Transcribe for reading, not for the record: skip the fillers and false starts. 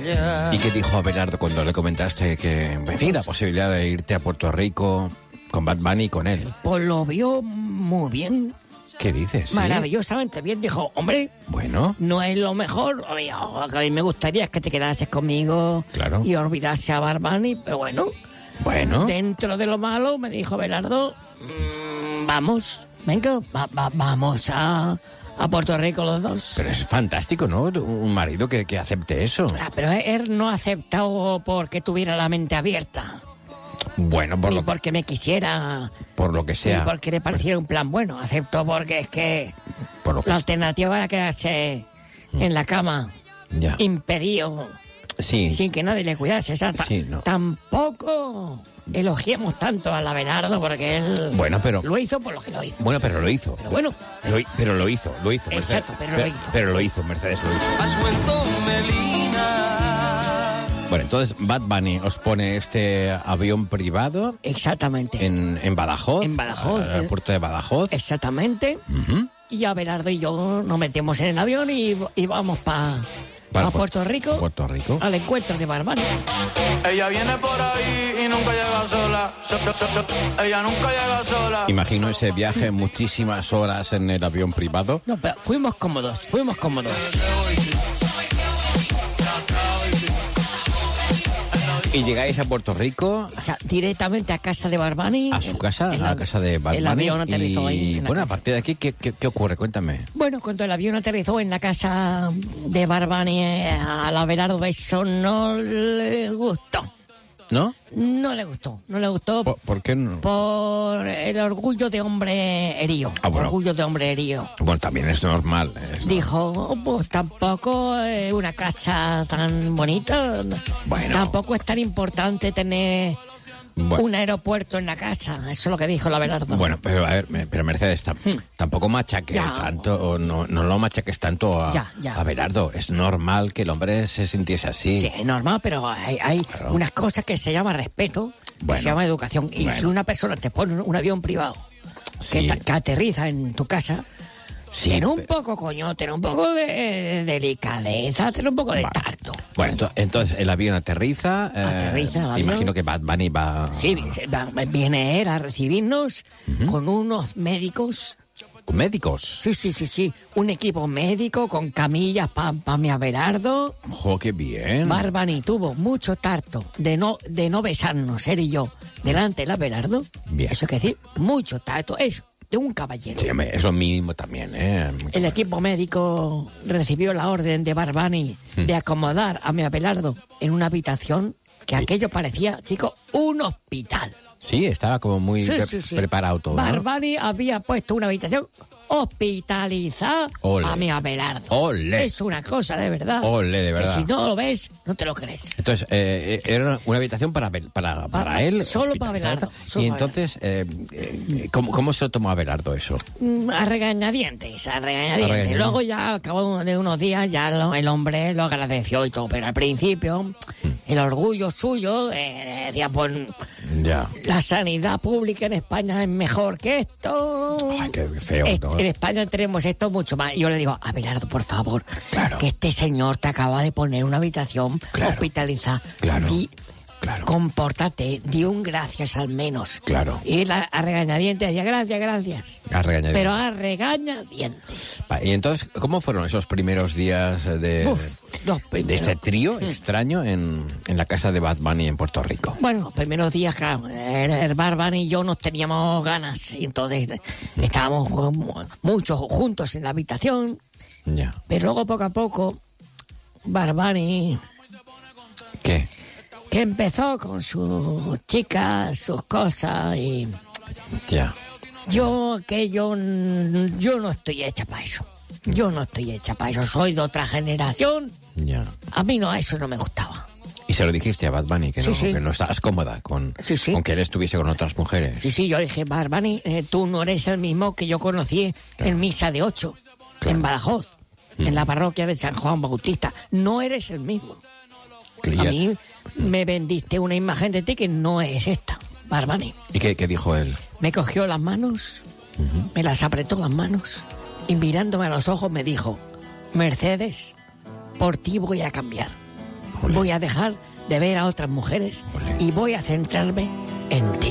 ¿Y qué dijo Abelardo cuando le comentaste que, en fin, la posibilidad de irte a Puerto Rico con Bad Bunny y con él? Pues lo vio muy bien. ¿Qué dices? ¿Sí? Maravillosamente bien. Dijo, hombre, bueno, no es lo mejor. Lo que a mí me gustaría es que te quedases conmigo, claro, y olvidase a Bad Bunny, pero bueno, dentro de lo malo, me dijo Abelardo, vamos, venga, vamos a Puerto Rico los dos. Pero es fantástico, ¿no? Un marido que acepte eso. Pero él no ha aceptado porque tuviera la mente abierta. Bueno, ni porque me quisiera, por lo que sea, ni porque le pareciera un plan bueno. Aceptó porque es que la alternativa era quedarse en la cama, impedido, sin que nadie le cuidase. Tampoco elogiemos tanto al Abelardo porque él lo hizo por lo que lo hizo. Bueno, pero lo hizo. Pero lo hizo. Exacto, pero lo hizo, Mercedes lo hizo. Has vuelto Melina. Bueno, entonces Bad Bunny os pone este avión privado. Exactamente. En Badajoz. En Badajoz. En el puerto de Badajoz. Exactamente. Y Abelardo y yo nos metemos en el avión y vamos a Puerto Rico. Puerto Rico. Al encuentro de Bad Bunny. Ella viene por ahí y nunca llega sola. Ella nunca llega sola. Imagino ese viaje, muchísimas horas en el avión privado. No, pero fuimos cómodos. Y llegáis a Puerto Rico. O sea, directamente a casa de Bad Bunny. A su casa, a la casa de Bad Bunny. El avión aterrizó ahí. Bueno, a partir de aquí, ¿qué ocurre? Cuéntame. Bueno, cuando el avión aterrizó en la casa de Bad Bunny, al Abelardo eso no le gustó. ¿No? No le gustó. ¿Por qué no? Por el orgullo de hombre herido. Orgullo de hombre herido. Bueno, también es normal. Dijo, pues tampoco es una casa tan bonita. Bueno. Tampoco es tan importante tener un aeropuerto en la casa. Eso es lo que dijo el Abelardo. Bueno, pero a ver, Mercedes, tampoco machaques tanto, o no lo machaques tanto a Abelardo. Es normal que el hombre se sintiese así. Sí, es normal, pero hay unas cosas que se llama respeto, que se llama educación. Y si una persona te pone un avión privado que aterriza en tu casa, ten un poco de delicadeza, ten un poco de tacto. Bueno, entonces el avión aterriza. El avión. Imagino que Bad Bunny va. Sí, viene él a recibirnos con unos médicos. ¿Médicos? Sí. Un equipo médico con camillas para mi Abelardo. ¡Jo, qué bien! Bad Bunny tuvo mucho tacto de no besarnos, él y yo, delante del Abelardo. Bien. Eso quiere decir, mucho tacto. Es de un caballero. Sí, es lo mínimo también, ¿eh? El equipo médico recibió la orden de Bad Bunny de acomodar a mi Abelardo en una habitación que aquello parecía, chicos, un hospital. Sí, estaba como muy preparado todo. Bad Bunny había puesto una habitación hospitalizada a mi Abelardo. ¡Ole! Es una cosa de verdad. ¡Ole, de verdad! Que si no lo ves, no te lo crees. Entonces, era una habitación para él. Solo para Abelardo. Y entonces, ¿cómo se lo tomó Abelardo eso? A regañadientes. Luego ya, al cabo de unos días, ya el hombre lo agradeció y todo. Pero al principio, el orgullo suyo decía, pues, la sanidad pública en España es mejor que esto. Ay, qué feo, ¿no? En España tenemos esto mucho más. Y yo le digo, Abelardo, por favor, que este señor te acaba de poner una habitación hospitalizada. Compórtate, di un gracias al menos. Y a regañadientes decía, gracias. Pero a regañadientes. Y entonces, ¿cómo fueron esos primeros días de este trío extraño en la casa de Bad Bunny en Puerto Rico? Bueno, los primeros días, claro, el Bad Bunny y yo nos teníamos ganas. Y entonces estábamos muchos juntos en la habitación. Pero luego, poco a poco, Bad Bunny... ¿Qué? Que empezó con sus chicas, sus cosas y... Yo no estoy hecha para eso. Soy de otra generación. A mí eso no me gustaba. ¿Y se lo dijiste a Bad Bunny? Que no estabas cómoda con que él estuviese con otras mujeres. Sí, yo dije, Bad Bunny, tú no eres el mismo que yo conocí en Misa de 8, en Badajoz, en la parroquia de San Juan Bautista. No eres el mismo. A mí me vendiste una imagen de ti que no es esta, Bad Bunny. ¿Y qué dijo él? Me cogió las manos, me las apretó las manos y mirándome a los ojos me dijo, Mercedes, por ti voy a cambiar. Voy a dejar de ver a otras mujeres y voy a centrarme en ti.